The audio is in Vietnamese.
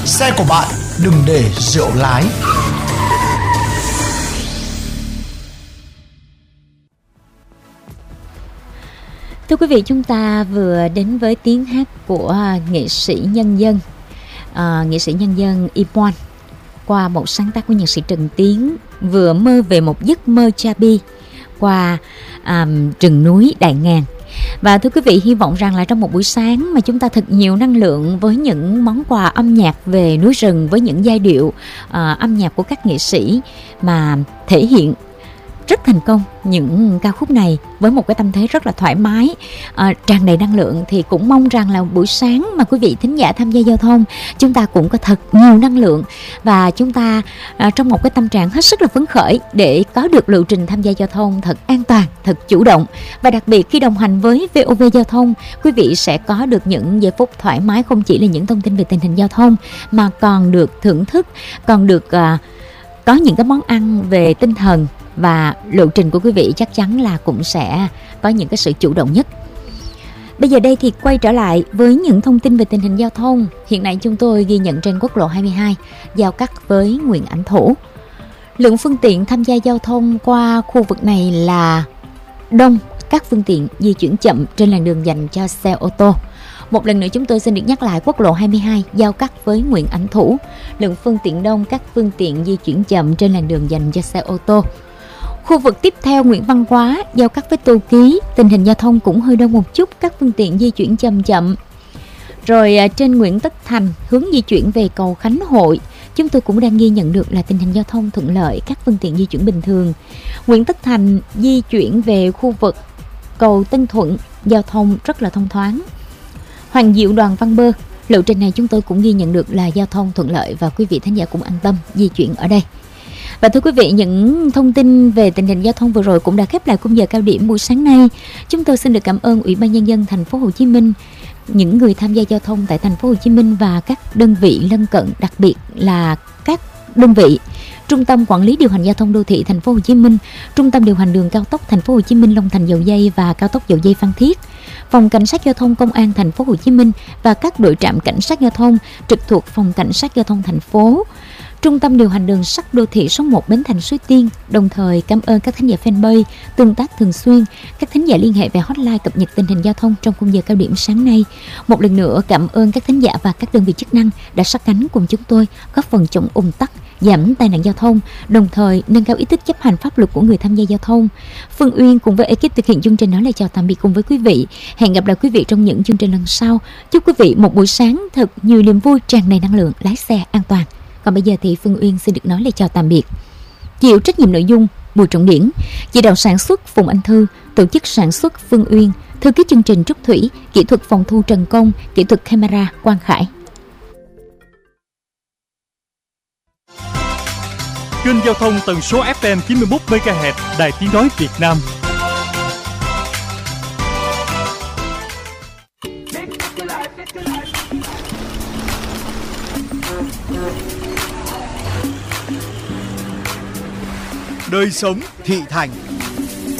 Xe của bạn đừng để rượu lái. Thưa quý vị, chúng ta vừa đến với tiếng hát của nghệ sĩ nhân dân Ipon qua một sáng tác của nhạc sĩ Trần Tiến, vừa mơ về một giấc mơ cha bi qua rừng núi Đại Ngàn. Và thưa quý vị, hy vọng rằng là trong một buổi sáng mà chúng ta thật nhiều năng lượng với những món quà âm nhạc về núi rừng, với những giai điệu âm nhạc của các nghệ sĩ mà thể hiện rất thành công những ca khúc này với một cái tâm thế rất là thoải mái, tràn đầy năng lượng, thì cũng mong rằng là buổi sáng mà quý vị thính giả tham gia giao thông, chúng ta cũng có thật nhiều năng lượng và chúng ta trong một cái tâm trạng hết sức là phấn khởi để có được lộ trình tham gia giao thông thật an toàn, thật chủ động. Và đặc biệt khi đồng hành với VOV Giao thông, quý vị sẽ có được những giây phút thoải mái, không chỉ là những thông tin về tình hình giao thông mà còn được thưởng thức, còn được có những cái món ăn về tinh thần, và lộ trình của quý vị chắc chắn là cũng sẽ có những cái sự chủ động nhất. Bây giờ đây thì quay trở lại với những thông tin về tình hình giao thông. Hiện nay chúng tôi ghi nhận trên quốc lộ 22 giao cắt với Nguyễn Ảnh Thủ. Lượng phương tiện tham gia giao thông qua khu vực này là đông, các phương tiện di chuyển chậm trên làn đường dành cho xe ô tô. Một lần nữa chúng tôi xin được nhắc lại quốc lộ 22 giao cắt với Nguyễn Ảnh Thủ. Lượng phương tiện đông, các phương tiện di chuyển chậm trên làn đường dành cho xe ô tô. Khu vực tiếp theo Nguyễn Văn Quá giao cắt với Tô Ký, tình hình giao thông cũng hơi đông một chút, các phương tiện di chuyển chậm. Rồi trên Nguyễn Tất Thành hướng di chuyển về cầu Khánh Hội, chúng tôi cũng đang ghi nhận được là tình hình giao thông thuận lợi, các phương tiện di chuyển bình thường. Nguyễn Tất Thành di chuyển về khu vực cầu Tân Thuận, giao thông rất là thông thoáng. Hoàng Diệu Đoàn Văn Bơ, lộ trình này chúng tôi cũng ghi nhận được là giao thông thuận lợi và quý vị thính giả cũng an tâm di chuyển ở đây. Và thưa quý vị, những thông tin về tình hình giao thông vừa rồi cũng đã khép lại khung giờ cao điểm buổi sáng nay. Chúng tôi xin được cảm ơn Ủy ban Nhân dân thành phố Hồ Chí Minh, những người tham gia giao thông tại thành phố Hồ Chí Minh và các đơn vị lân cận, đặc biệt là các đơn vị Trung tâm Quản lý điều hành giao thông đô thị thành phố Hồ Chí Minh, Trung tâm điều hành đường cao tốc thành phố Hồ Chí Minh Long Thành Dầu Giây và cao tốc Dầu Giây Phan Thiết, Phòng Cảnh sát giao thông Công an thành phố Hồ Chí Minh và các đội trạm cảnh sát giao thông trực thuộc Phòng Cảnh sát giao thông thành phố, Trung tâm điều hành đường sắt đô thị số 1 Bến Thành Suối Tiên. Đồng thời cảm ơn các thính giả fanpage tương tác thường xuyên, các thính giả liên hệ về hotline cập nhật tình hình giao thông trong khung giờ cao điểm sáng nay. Một lần nữa cảm ơn các thính giả và các đơn vị chức năng đã sát cánh cùng chúng tôi, góp phần chống ùn tắc, giảm tai nạn giao thông, đồng thời nâng cao ý thức chấp hành pháp luật của người tham gia giao thông. Phương Uyên cùng với ekip thực hiện chương trình nói lời chào tạm biệt cùng với quý vị. Hẹn gặp lại quý vị trong những chương trình lần sau. Chúc quý vị một buổi sáng thật nhiều niềm vui, tràn đầy năng lượng, lái xe an toàn. Còn bây giờ thì Phương Uyên xin được nói lời chào tạm biệt. Chịu trách nhiệm nội dung Bùi Trọng Điển, chỉ đạo sản xuất Phùng Anh Thư, tổ chức sản xuất Phương Uyên, thư ký chương trình Trúc Thủy, kỹ thuật phòng thu Trần Công, kỹ thuật camera Quang Khải. Kênh giao thông tần số FM 91 MHz, Đài Tiếng nói Việt Nam. Đời sống thị thành.